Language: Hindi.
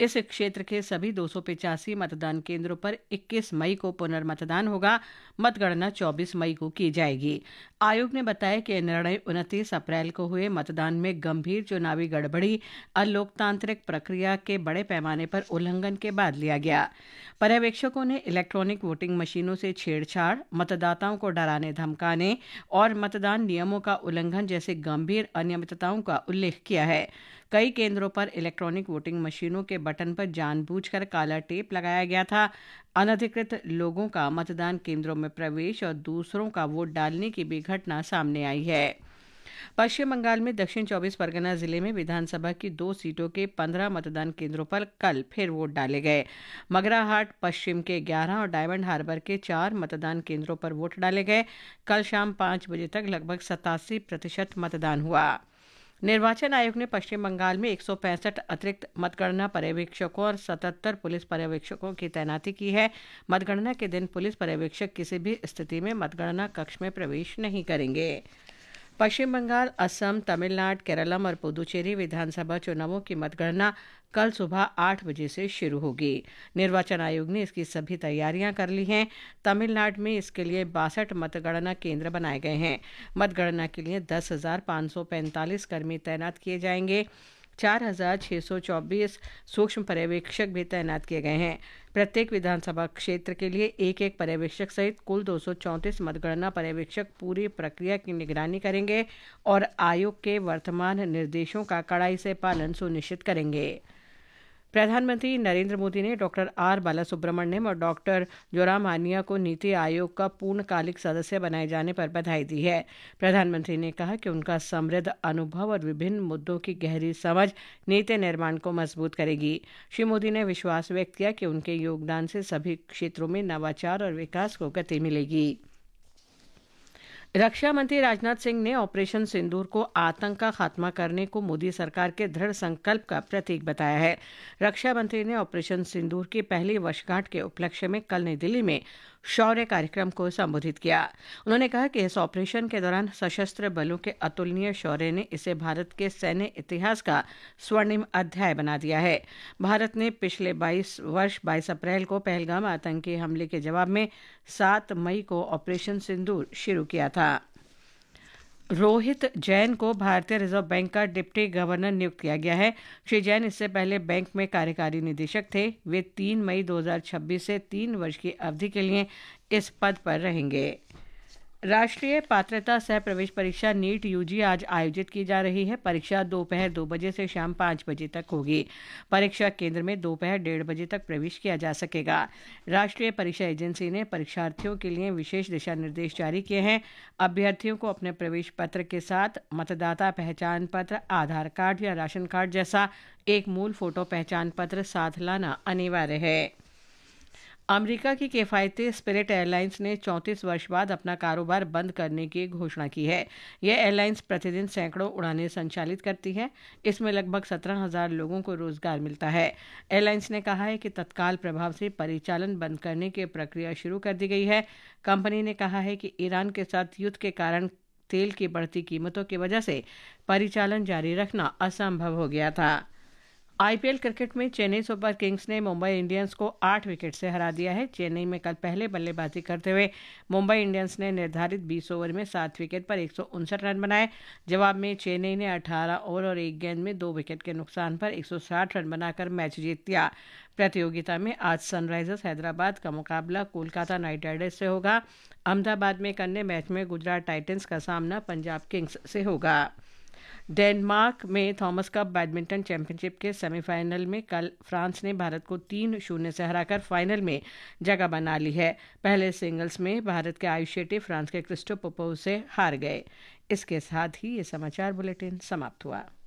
इस क्षेत्र के सभी 285 मतदान केंद्रों पर 21 मई को पुनर्मतदान होगा। मतगणना 24 मई को की जाएगी। आयोग ने बताया कि निर्णय 29 अप्रैल को हुए मतदान में गंभीर चुनावी गड़बड़ी, अलोकतांत्रिक प्रक्रिया के बड़े पैमाने पर उल्लंघन के बाद लिया गया। पर्यवेक्षकों ने इलेक्ट्रॉनिक वोटिंग मशीनों से छेड़छाड़, मतदाताओं को डराने धमकाने और मतदान नियमों का उल्लंघन जैसे गंभीर अनियमितताओं का उल्लेख किया है। कई केंद्रों पर इलेक्ट्रॉनिक वोटिंग मशीनों के बटन पर जानबूझकर काला टेप लगाया गया था। अनधिकृत लोगों का मतदान केंद्रों में प्रवेश और दूसरों का वोट डालने की भी घटना सामने आई है। पश्चिम बंगाल में दक्षिण 24 परगना जिले में विधानसभा की 2 सीटों के 15 मतदान केंद्रों पर कल फिर वोट डाले गए। मगराहाट पश्चिम के 11 और डायमंड हार्बर के 4 मतदान केंद्रों पर वोट डाले गए। कल शाम 5 बजे तक लगभग 87% मतदान हुआ। निर्वाचन आयोग ने पश्चिम बंगाल में 165 अतिरिक्त मतगणना पर्यवेक्षकों और 77 पुलिस पर्यवेक्षकों की तैनाती की है। मतगणना के दिन पुलिस पर्यवेक्षक किसी भी स्थिति में मतगणना कक्ष में प्रवेश नहीं करेंगे। पश्चिम बंगाल, असम, तमिलनाडु, केरलम और पुदुचेरी विधानसभा चुनावों की मतगणना कल सुबह 8 बजे से शुरू होगी। निर्वाचन आयोग ने इसकी सभी तैयारियां कर ली हैं। तमिलनाडु में इसके लिए 62 मतगणना केंद्र बनाए गए हैं। मतगणना के लिए 10,545 कर्मी तैनात किए जाएंगे। 4,624 सूक्ष्म पर्यवेक्षक भी तैनात किए गए हैं। प्रत्येक विधानसभा क्षेत्र के लिए एक पर्यवेक्षक सहित कुल 234 मतगणना पर्यवेक्षक पूरी प्रक्रिया की निगरानी करेंगे और आयोग के वर्तमान निर्देशों का कड़ाई से पालन सुनिश्चित करेंगे। प्रधानमंत्री नरेंद्र मोदी ने डॉक्टर आर बालासुब्रमण्यम और डॉक्टर जोरामानिया को नीति आयोग का पूर्णकालिक सदस्य बनाए जाने पर बधाई दी है। प्रधानमंत्री ने कहा कि उनका समृद्ध अनुभव और विभिन्न मुद्दों की गहरी समझ नीति निर्माण को मजबूत करेगी। श्री मोदी ने विश्वास व्यक्त किया कि उनके योगदान से सभी क्षेत्रों में नवाचार और विकास को गति मिलेगी। रक्षा मंत्री राजनाथ सिंह ने ऑपरेशन सिंदूर को आतंक का खात्मा करने को मोदी सरकार के दृढ़ संकल्प का प्रतीक बताया है। रक्षा मंत्री ने ऑपरेशन सिंदूर की पहली वर्षगांठ के उपलक्ष्य में कल नई दिल्ली में शौर्य कार्यक्रम को संबोधित किया। उन्होंने कहा कि इस ऑपरेशन के दौरान सशस्त्र बलों के अतुलनीय शौर्य ने इसे भारत के सैन्य इतिहास का स्वर्णिम अध्याय बना दिया है। भारत ने पिछले 22 अप्रैल को पहलगाम आतंकी हमले के जवाब में 7 मई को ऑपरेशन सिंदूर शुरू किया था। रोहित जैन को भारतीय रिजर्व बैंक का डिप्टी गवर्नर नियुक्त किया गया है। श्री जैन इससे पहले बैंक में कार्यकारी निदेशक थे। वे 3 मई 2026 से 3 वर्ष की अवधि के लिए इस पद पर रहेंगे। राष्ट्रीय पात्रता सह प्रवेश परीक्षा नीट यूजी आज आयोजित की जा रही है। परीक्षा दोपहर 2 बजे से शाम 5 बजे तक होगी। परीक्षा केंद्र में दोपहर 1:30 बजे तक प्रवेश किया जा सकेगा। राष्ट्रीय परीक्षा एजेंसी ने परीक्षार्थियों के लिए विशेष दिशा निर्देश जारी किए हैं। अभ्यर्थियों को अपने प्रवेश पत्र के साथ मतदाता पहचान पत्र, आधार कार्ड या राशन कार्ड जैसा एक मूल फोटो पहचान पत्र साथ लाना अनिवार्य है। अमेरिका की किफायती स्पिरिट एयरलाइंस ने 34 वर्ष बाद अपना कारोबार बंद करने की घोषणा की है। यह एयरलाइंस प्रतिदिन सैकड़ों उड़ानें संचालित करती है। इसमें लगभग 17,000 लोगों को रोजगार मिलता है। एयरलाइंस ने कहा है कि तत्काल प्रभाव से परिचालन बंद करने की प्रक्रिया शुरू कर दी गई है। कंपनी ने कहा है कि ईरान के साथ युद्ध के कारण तेल की बढ़ती कीमतों की वजह से परिचालन जारी रखना असंभव हो गया था। आईपीएल क्रिकेट में चेन्नई सुपर किंग्स ने मुंबई इंडियंस को 8 विकेट से हरा दिया है। चेन्नई में कल पहले बल्लेबाजी करते हुए मुंबई इंडियंस ने निर्धारित 20 ओवर में 7 विकेट पर 159 रन बनाए। जवाब में चेन्नई ने 18 ओवर और 1 गेंद में 2 विकेट के नुकसान पर 160 रन बनाकर मैच जीत लिया। प्रतियोगिता में आज सनराइजर्स हैदराबाद का मुकाबला कोलकाता नाइट राइडर्स से होगा। अहमदाबाद में एक अन्य मैच में गुजरात टाइटंस का सामना पंजाब किंग्स से होगा। डेनमार्क में थॉमस कप बैडमिंटन चैंपियनशिप के सेमीफाइनल में कल फ्रांस ने भारत को 3-0 से हराकर फाइनल में जगह बना ली है। पहले सिंगल्स में भारत के आयुष शेट्टी फ्रांस के क्रिस्टो पोपोव से हार गए। इसके साथ ही ये समाचार बुलेटिन समाप्त हुआ।